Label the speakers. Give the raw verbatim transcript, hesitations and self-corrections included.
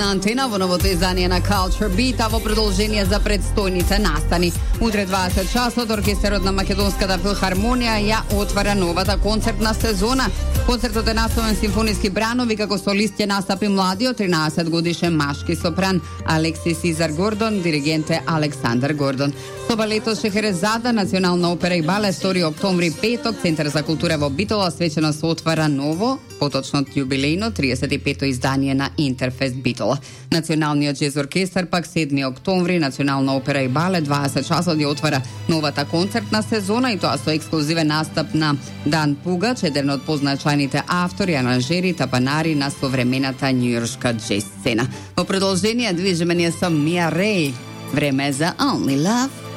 Speaker 1: Антена во новото издание на Culture Beat, а во продолжение за предстојните настани. Утре дваесет часот оркестерот на Македонската филхармонија ја отвара новата концертна сезона. Концертот е наставен симфониски бранови, како солист ќе настапи младиот тринаесет годишен машки сопран Алексис Изар Гордон, диригент е Александар Гордон. Со балетот Шехерезада, Национална опера и балет, втори октомври петок, Центар за култура во Битола свечено се отвара ново, поточно јубилејно триесет и пето издание на Интерфест Битола. Националниот джез оркестар пак седми октомври, Национална опера и балет, дваесет часот ја отвара новата концертна сезона и тоа со ексклузивен настап на Дан Пугач, еден од позначајните автори, аранжери, тапанари на современата њујоршка джез сцена. Во продолжение движеме ние со Мија Рей. Време е за Only Love.